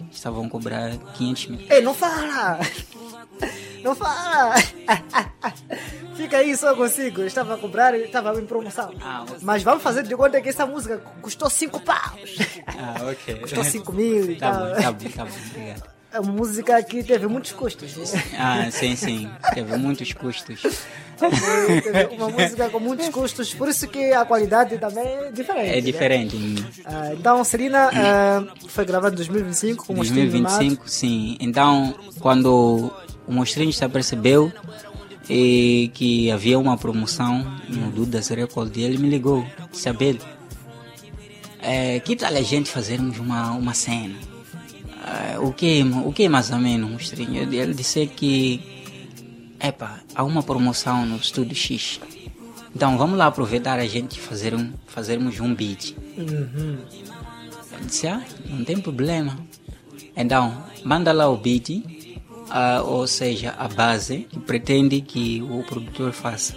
estavam a cobrar 500 mil. Ei, não fala! Não fala! Fica aí só consigo. Eu estava a cobrar, estava em promoção. Mas vamos fazer de conta que essa música custou 5 paus. Ok. Custou 5 mil e tal. Tá bom, obrigado. É uma música que teve muitos custos. Sim. Teve muitos custos. Teve uma música com muitos custos, por isso que a qualidade também é diferente. É diferente. Né? Então, Celina foi gravada em 2025 com o Monstrinho 2025, sim. Então, quando o Monstrinho se apercebeu que havia uma promoção no Dudas Record, ele me ligou, Isabel, que tal a gente fazermos uma cena? O que mais ou menos, Monstrinho? Ele disse que há uma promoção no Estúdio X. Então vamos lá aproveitar a gente fazermos um beat. Uhum. Eu disse, não tem problema. Então, manda lá o beat, ou seja, a base que pretende que o produtor faça.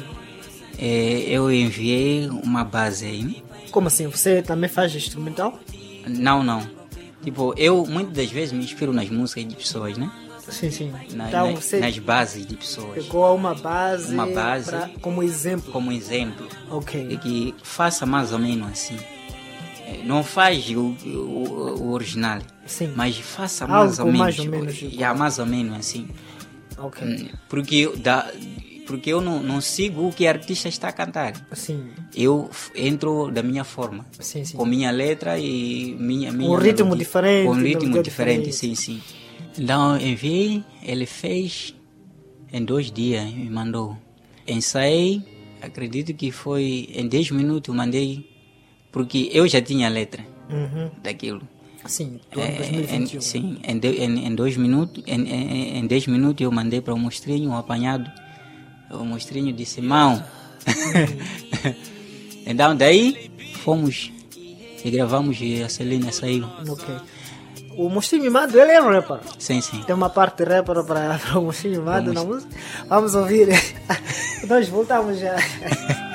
Eu enviei uma base aí. Como assim? Você também faz instrumental? Não. Tipo, eu muitas das vezes me inspiro nas músicas de pessoas, né? Sim. Então, nas bases de pessoas. Pegou uma base como exemplo. Como exemplo. Ok. E que faça mais ou menos assim. Não faz o original. Sim. Mas faça mais ou menos. Mais ou menos assim. Ok. Porque eu não sigo o que o artista está a cantar. Sim. Eu entro da minha forma. Sim. Com minha letra e minha um ritmo diferente. Com um ritmo diferente, sim. Então enviei, ele fez em 2 dias, me mandou. Ensaiei, acredito que foi em 10 minutos eu mandei, porque eu já tinha a letra daquilo. Sim, do ano 2021. Sim, em 2 minutos, em 10 minutos eu mandei para o Monstrinho um apanhado. O Monstrinho disse, mão. Então daí fomos e gravamos e a Celina saiu. Ok. O Monstrinho Mimado, ele é um rapper. Sim. Tem uma parte rapper para o Monstrinho Mimado na música. Vamos ouvir. Nós voltamos já.